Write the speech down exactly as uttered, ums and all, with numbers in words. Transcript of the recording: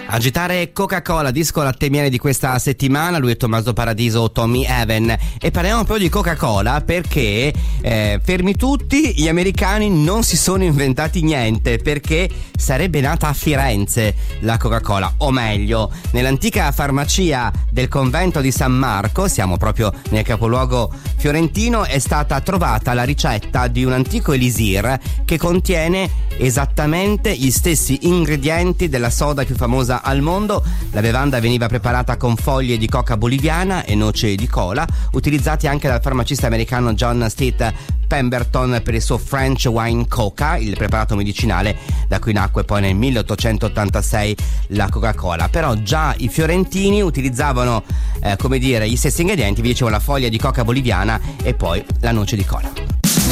Agitare Coca-Cola, disco latte miele di questa settimana. Lui è Tommaso Paradiso, Tommy Even, e parliamo proprio di Coca-Cola perché eh, fermi tutti, gli americani non si sono inventati niente, perché sarebbe nata a Firenze la Coca-Cola, o meglio nell'antica farmacia del convento di San Marco, siamo proprio nel capoluogo fiorentino, è stata trovata la ricetta di un antico elisir che contiene esattamente gli stessi ingredienti della soda più famosa al mondo. La bevanda veniva preparata con foglie di coca boliviana e noce di cola, utilizzati anche dal farmacista americano John Stitt Pemberton per il suo French Wine Coca, il preparato medicinale da cui nacque poi nel milleottocentottantasei la Coca-Cola. Però già i fiorentini utilizzavano eh, come dire gli stessi ingredienti, vi dicevo la foglia di coca boliviana e poi la noce di cola.